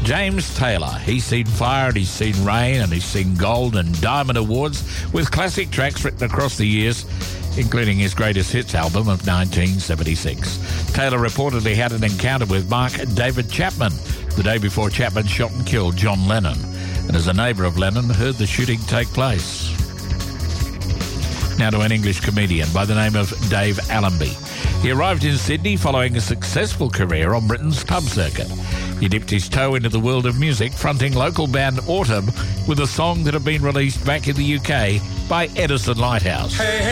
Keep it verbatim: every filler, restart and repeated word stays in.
James Taylor. He's seen fire and he's seen rain and he's seen gold and diamond awards with classic tracks written across the years, including his greatest hits album of nineteen seventy-six. Taylor reportedly had an encounter with Mark David Chapman the day before Chapman shot and killed John Lennon, and as a neighbour of Lennon, heard the shooting take place. Now to an English comedian by the name of Dave Allenby. He arrived in Sydney following a successful career on Britain's pub circuit. He dipped his toe into the world of music, fronting local band Autumn with a song that had been released back in the U K by Edison Lighthouse. Hey, hey.